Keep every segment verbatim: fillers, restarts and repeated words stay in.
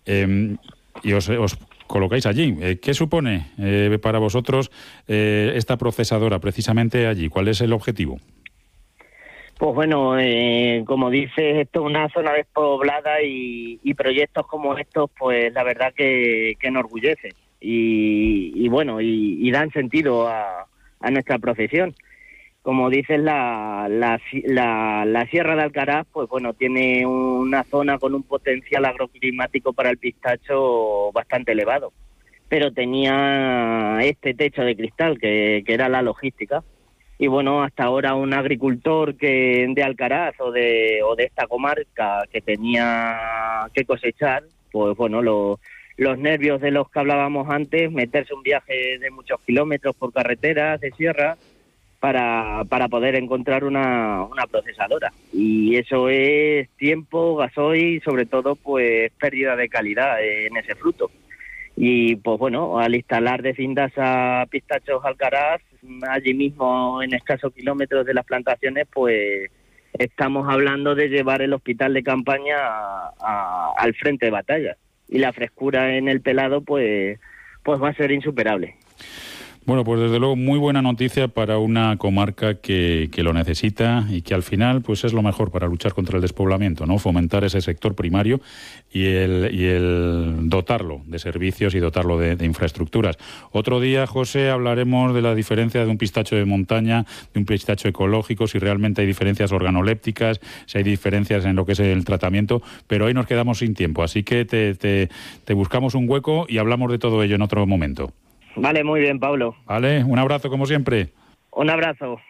eh, y os, os colocáis allí. Eh, ¿Qué supone eh, para vosotros eh, esta procesadora precisamente allí? ¿Cuál es el objetivo? Pues bueno, eh, como dices, esto es una zona despoblada y, y proyectos como estos, pues la verdad que, que enorgullece y, y bueno, y, y dan sentido a, a nuestra profesión. Como dices, la, la, la, la Sierra de Alcaraz, pues bueno, tiene una zona con un potencial agroclimático para el pistacho bastante elevado, pero tenía este techo de cristal que, que era la logística. Y bueno, hasta ahora un agricultor que de Alcaraz o de o de esta comarca que tenía que cosechar, pues bueno, lo, los nervios de los que hablábamos antes, meterse un viaje de muchos kilómetros por carreteras de sierra para para poder encontrar una, una procesadora. Y eso es tiempo, gasoil y sobre todo pues pérdida de calidad en ese fruto. Y pues bueno, al instalar de Findasa Pistachos Alcaraz, allí mismo en escasos kilómetros de las plantaciones, pues estamos hablando de llevar el hospital de campaña a, a, al frente de batalla. Y la frescura en el pelado pues, pues va a ser insuperable. Bueno, pues desde luego muy buena noticia para una comarca que, que lo necesita y que al final pues es lo mejor para luchar contra el despoblamiento, ¿no? Fomentar ese sector primario y el, y el dotarlo de servicios y dotarlo de, de infraestructuras. Otro día, José, hablaremos de la diferencia de un pistacho de montaña, de un pistacho ecológico, si realmente hay diferencias organolépticas, si hay diferencias en lo que es el tratamiento, pero hoy nos quedamos sin tiempo, así que te, te, te buscamos un hueco y hablamos de todo ello en otro momento. Vale, muy bien, Pablo. Vale, un abrazo como siempre. Un abrazo.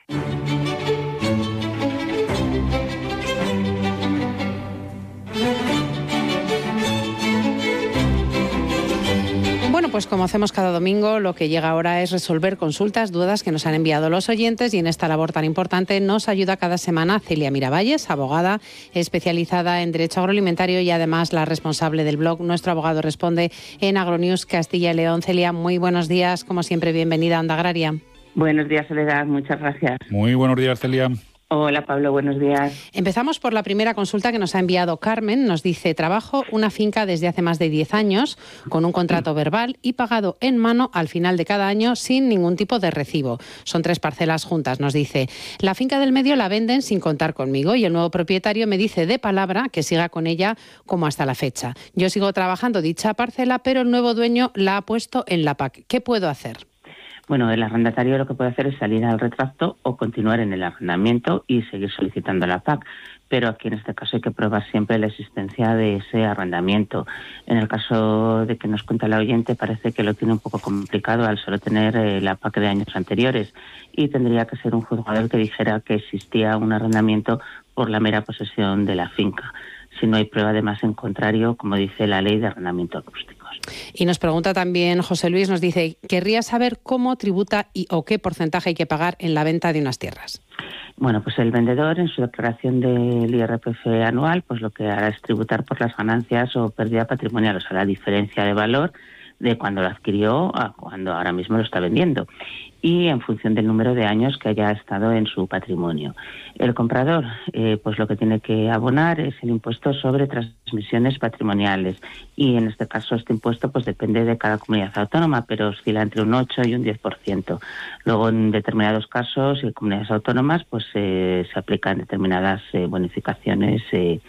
Bueno, pues como hacemos cada domingo, lo que llega ahora es resolver consultas, dudas que nos han enviado los oyentes, y en esta labor tan importante nos ayuda cada semana Celia Miravalles, abogada especializada en Derecho Agroalimentario y además la responsable del blog Nuestro Abogado Responde en Agronews Castilla y León. Celia, muy buenos días, como siempre, bienvenida a Onda Agraria. Buenos días, Soledad, muchas gracias. Muy buenos días, Celia. Hola, Pablo, buenos días. Empezamos por la primera consulta que nos ha enviado Carmen. Nos dice: trabajo una finca desde hace más de diez años con un contrato verbal y pagado en mano al final de cada año sin ningún tipo de recibo. Son tres parcelas juntas, nos dice. La finca del medio la venden sin contar conmigo y el nuevo propietario me dice de palabra que siga con ella como hasta la fecha. Yo sigo trabajando dicha parcela, pero el nuevo dueño la ha puesto en la P A C. ¿Qué puedo hacer? Bueno, el arrendatario lo que puede hacer es salir al retracto o continuar en el arrendamiento y seguir solicitando la P A C. Pero aquí en este caso hay que probar siempre la existencia de ese arrendamiento. En el caso de que nos cuenta la oyente, parece que lo tiene un poco complicado al solo tener eh, la P A C de años anteriores, y tendría que ser un juzgado el que dijera que existía un arrendamiento por la mera posesión de la finca, si no hay prueba además en contrario, como dice la ley de arrendamientos rústicos. Y nos pregunta también José Luis, nos dice: querría saber cómo tributa y o qué porcentaje hay que pagar en la venta de unas tierras. Bueno, pues el vendedor en su declaración del I R P F anual, pues lo que hará es tributar por las ganancias o pérdida patrimonial, o sea, la diferencia de valor de cuando lo adquirió a cuando ahora mismo lo está vendiendo, y en función del número de años que haya estado en su patrimonio. El comprador, eh, pues lo que tiene que abonar es el impuesto sobre transmisiones patrimoniales, y en este caso este impuesto pues depende de cada comunidad autónoma, pero oscila entre un ocho y un diez por ciento. Luego, en determinados casos y en comunidades autónomas, pues eh, se aplican determinadas eh, bonificaciones eh,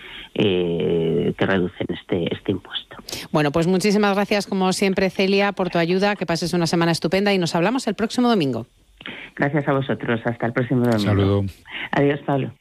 eh, que reducen este, este impuesto. Bueno, pues muchísimas gracias como siempre, Celia, por tu ayuda. Que pases una semana estupenda y nos hablamos el próximo domingo. Gracias a vosotros. Hasta el próximo domingo. Saludo. Adiós, Pablo.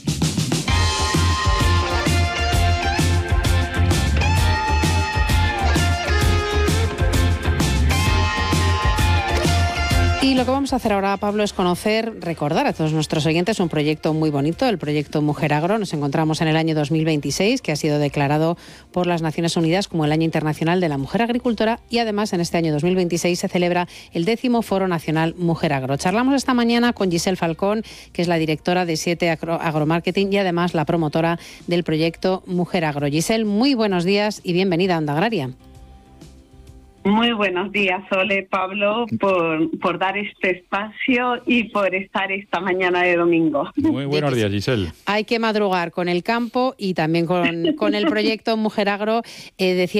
Y lo que vamos a hacer ahora, Pablo, es conocer, recordar a todos nuestros oyentes un proyecto muy bonito, el proyecto Mujer Agro. Nos encontramos en el año dos mil veintiséis, que ha sido declarado por las Naciones Unidas como el Año Internacional de la Mujer Agricultora, y además en este año dos mil veintiséis se celebra el décimo Foro Nacional Mujer Agro. Charlamos esta mañana con Giselle Falcón, que es la directora de siete Agro, Agromarketing y además la promotora del proyecto Mujer Agro. Giselle, muy buenos días y bienvenida a Onda Agraria. Muy buenos días, Sole, Pablo, por, por dar este espacio y por estar esta mañana de domingo. Muy buenos días, Giselle. Hay que madrugar con el campo y también con, con el proyecto Mujer Agro. Eh, decía